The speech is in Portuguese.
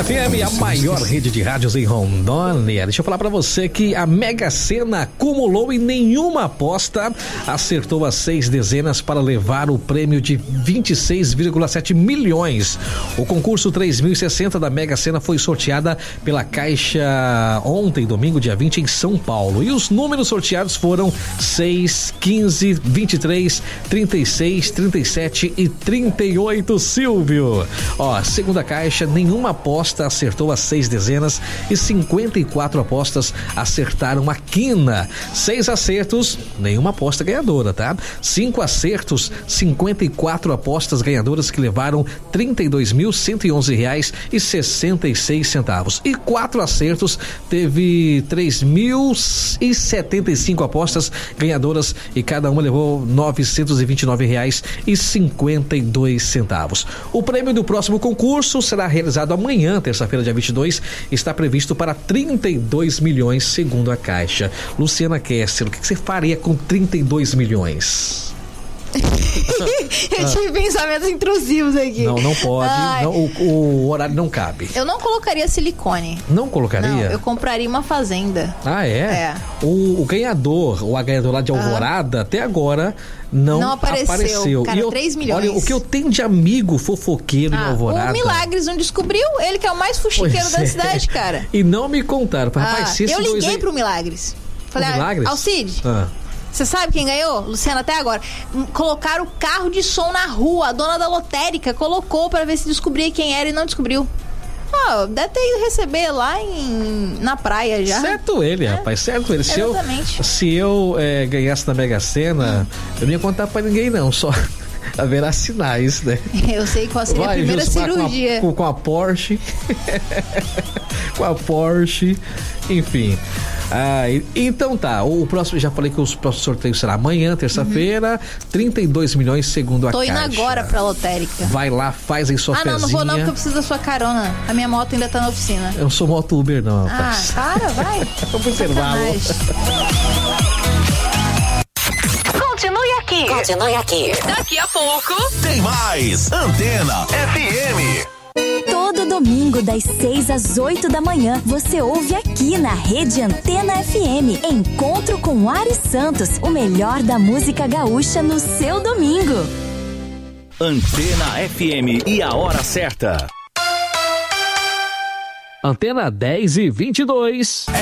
FM, a maior rede de rádios em Rondônia. Deixa eu falar pra você que a Mega Sena acumulou e nenhuma aposta acertou as 6 dezenas para levar o prêmio de 26,7 milhões. O concurso 3060 da Mega Sena foi sorteada pela Caixa ontem, domingo, dia 20, em São Paulo. E os números sorteados foram 6, 15, 23, 36, 37 e 38, Silvio. Ó, segundo a Caixa, nenhuma aposta acertou as 6 dezenas e 54 apostas acertaram a quina. 6 acertos, nenhuma aposta ganhadora, tá? 5 acertos, 54 apostas ganhadoras que levaram R$32.111,66. E 4 acertos, teve 3.075 apostas ganhadoras e cada uma levou R$929,52. O prêmio do próximo concurso será realizado amanhã, terça-feira, dia 22, está previsto para 32 milhões, segundo a Caixa. Luciana Kester, o que você faria com 32 milhões? Eu tive pensamentos intrusivos aqui. Não pode. Não, o horário não cabe. Eu não colocaria silicone. Não colocaria? Não, eu compraria uma fazenda. Ah, é? É. O ganhador, a ganhadora lá de Alvorada, até agora não apareceu. Cara, 3 milhões. Olha, o que eu tenho de amigo fofoqueiro em Alvorada. O Milagres não descobriu? Ele que é o mais fuxiqueiro da cidade, cara. E não me contaram. Rapaz, eu liguei pro Milagres. Falei, Alcide, você sabe quem ganhou? Luciana, até agora. Colocaram o carro de som na rua. A dona da lotérica colocou pra ver se descobria quem era e não descobriu. Deve ter ido receber lá na praia já. Certo ele, rapaz, certo ele. Se eu ganhasse na Mega Sena, eu não ia contar pra ninguém não, só haverá sinais, né? Eu sei qual seria a primeira cirurgia. Com a Porsche. Com a Porsche, enfim. Então tá, o próximo, já falei que o próximo sorteio será amanhã, terça-feira, 32 milhões segundo a Caixa. Tô indo agora pra lotérica. Vai lá, faz aí sua fezinha. Não vou não, porque eu preciso da sua carona. A minha moto ainda tá na oficina. Eu não sou moto Uber não, rapaz. Vai. Vamos pro intervalo. Continue aqui. Daqui a pouco tem mais Antena FM. Todo domingo, das 6 às 8 da manhã, você ouve aqui na Rede Antena FM. Encontro com Ari Santos, o melhor da música gaúcha no seu domingo. Antena FM e a hora certa. Antena 10:22.